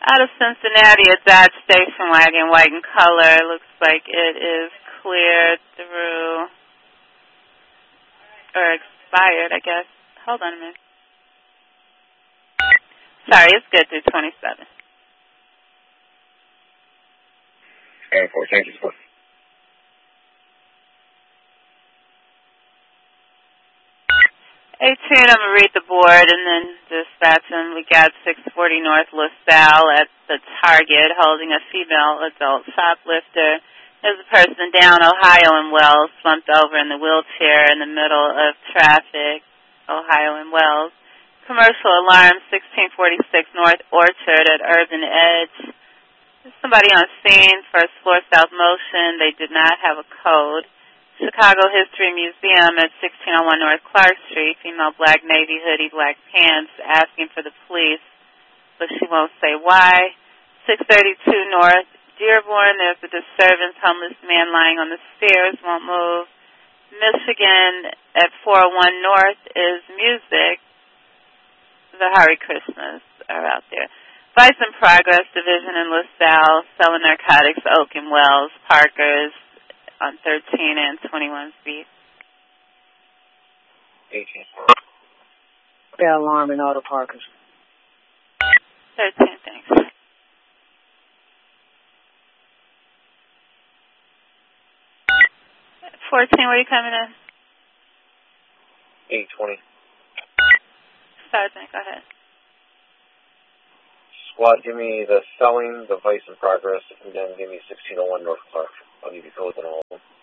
Out of Cincinnati, a Dodge station wagon, white in color. Looks like it is cleared through, or expired, I guess. Hold on a minute. Sorry, it's good through 27. And for thank you, sir. 18, I'm going to read the board and then dispatch them. We got 640 North LaSalle at the Target holding a female adult shoplifter. There's a person down Ohio and Wells, slumped over in the wheelchair in the middle of traffic, Ohio and Wells. Commercial alarm, 1646 North Orchard at Urban Edge. There's somebody on scene, first floor South Motion. They did not have a code. Chicago History Museum at 1601 North Clark Street, female black navy hoodie, black pants, asking for the police, but she won't say why. 632 North Dearborn, there's a disturbance, homeless man lying on the stairs, won't move. Michigan at 401 North is music. The Hare Krishnas are out there. Vice and Progress Division in LaSalle, selling narcotics, Oak and Wells, Parker's, on 13 and 21 feet. 18. Bell alarm and auto Parkers. 13, thanks. At 14, where are you coming in? 820. Sergeant, go ahead. Squad, give me the selling, the Vice in Progress, and then give me 1601 North Clark. I'll give you codes on all of them.